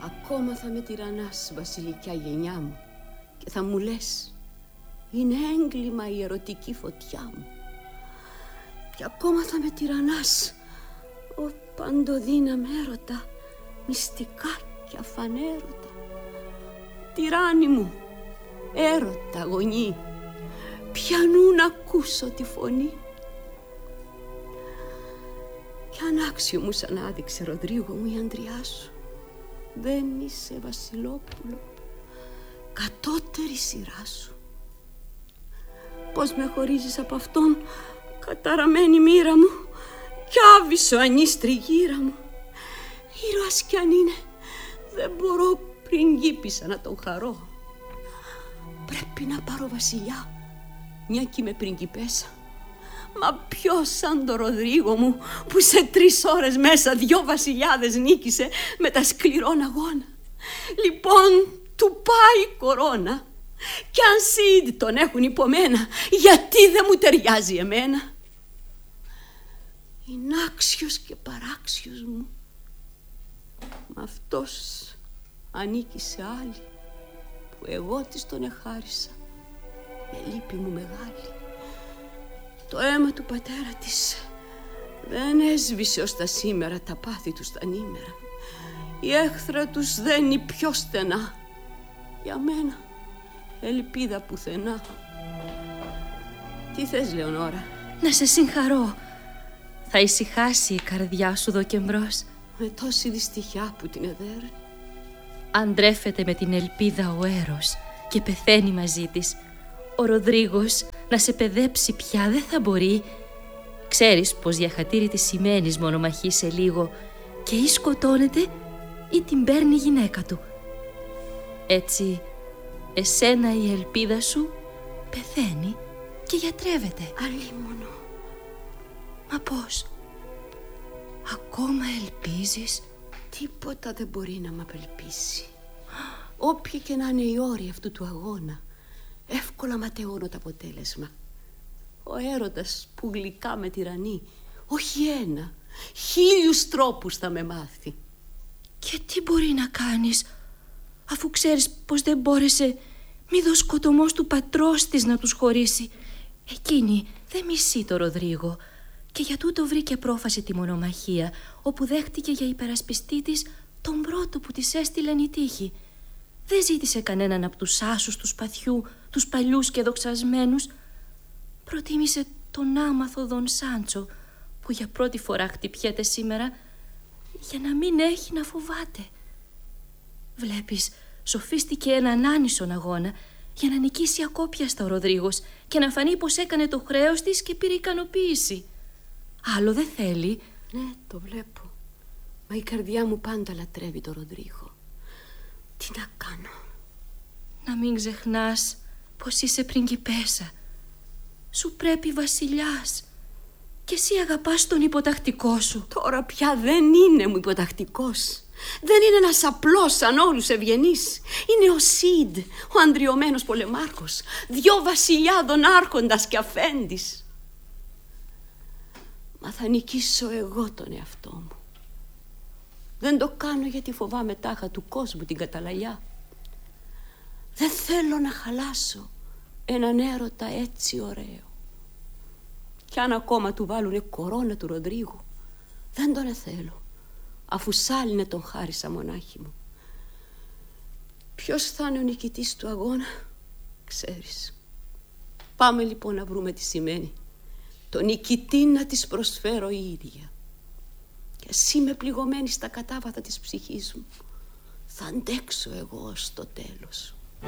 Ακόμα θα με τυραννάς, βασιλικιά γενιά μου, και θα μου λες, είναι έγκλημα η ερωτική φωτιά μου. Και ακόμα θα με τυραννάς, ο παντοδύναμ έρωτα, μυστικά και αφανέρωτα. Τυράννη μου, έρωτα γονεί, πιανού να ακούσω τη φωνή. Κι ανάξιο μου σαν άδειξε, Ροδρίγο μου, η αντριά σου. Δεν είσαι βασιλόπουλο, κατώτερη σειρά σου. Πώς με χωρίζεις από αυτόν, καταραμένη μοίρα μου, κι άβυσσο ανίστρη γύρα μου. Ήρωας κι αν είναι, δεν μπορώ πριγκίπισσα να τον χαρώ. Πρέπει να πάρω βασιλιά, μια κι είμαι πριγκιπέσα. Μα ποιος σαν το Ροδρίγο μου, που σε 3 ώρες μέσα 2 βασιλιάδες νίκησε με τα σκληρών αγώνα. Λοιπόν, του πάει η κορώνα. Κι αν σύντ τον έχουν υπομένα, γιατί δεν μου ταιριάζει εμένα. Είναι άξιος και παράξιος μου, μα αυτός ανήκει σε άλλη, που εγώ της τον εχάρισα με λύπη μου μεγάλη. Το αίμα του πατέρα της δεν έσβησε ως τα σήμερα τα πάθη τους τα νήμερα. Η έχθρα τους δένει πιο στενά. Για μένα ελπίδα πουθενά. Τι θες, Λεωνόρα? Να σε συγχαρώ. Θα ησυχάσει η καρδιά σου εδώ και μπρος. Με τόση δυστυχιά που την εδέρνει. Αν ντρέφεται με την ελπίδα ο Έρος και πεθαίνει μαζί της, ο Ροδρίγος να σε παιδέψει πια δεν θα μπορεί. Ξέρεις πως για χατήρι της σημαίνεις μονομαχή σε λίγο, και ή σκοτώνεται ή την παίρνει η γυναίκα του. Έτσι εσένα η ελπίδα σου πεθαίνει και γιατρεύεται. Αλίμονο. Μα πώς? Ακόμα ελπίζεις? Τίποτα δεν μπορεί να μ' απελπίσει. Όποιοι και να είναι οι όροι αυτού του αγώνα, εύκολα ματαιώνω το αποτέλεσμα. Ο έρωτας που γλυκά με τυραννεί, όχι 1, 1000 τρόπους θα με μάθει. Και τι μπορεί να κάνεις, αφού ξέρεις πως δεν μπόρεσε μήδος σκοτωμός του πατρός της να τους χωρίσει. Εκείνη δεν μισεί το Ροδρίγο, και για τούτο βρήκε πρόφαση τη μονομαχία, όπου δέχτηκε για υπερασπιστή της τον πρώτο που της έστειλεν η τύχη. Δεν ζήτησε κανέναν από τους άσους του σπαθιού, τους παλιούς και δοξασμένους. Προτίμησε τον άμαθο Δον Σάντσο, που για πρώτη φορά χτυπιέται σήμερα, για να μην έχει να φοβάται. Βλέπεις, σοφίστηκε έναν άνισον αγώνα για να νικήσει ακόπιαστα ο Ροδρίγος και να φανεί πως έκανε το χρέος της και πήρε ικανοποίηση. Άλλο δεν θέλει. Ναι, το βλέπω. Μα η καρδιά μου πάντα λατρεύει το Ροδρίγο. Τι να κάνω? Να μην ξεχνάς πως είσαι πριγκιπέσα. Σου πρέπει βασιλιάς. Και εσύ αγαπάς τον υποτακτικό σου. Τώρα πια δεν είναι μου υποτακτικός. Δεν είναι ένας απλός σαν όλους ευγενής. Είναι ο Σιντ, ο αντριωμένος πολεμάρχος, 2 βασιλιάδων άρχοντας και αφέντης. Μα θα νικήσω εγώ τον εαυτό μου. Δεν το κάνω γιατί φοβάμαι τάχα του κόσμου την καταλαγιά. Δεν θέλω να χαλάσω έναν έρωτα έτσι ωραίο. Κι αν ακόμα του βάλουνε κορώνα του Ροδρίγου, δεν τον εθέλω, αφού σάλινε τον χάρισα μονάχη μου. Ποιος θα είναι ο νικητής του αγώνα, ξέρεις. Πάμε λοιπόν να βρούμε τι σημαίνει το νικητή να της προσφέρω η ίδια. Και εσύ με πληγωμένη στα κατάβαθα της ψυχής μου, θα αντέξω εγώ ως το τέλος.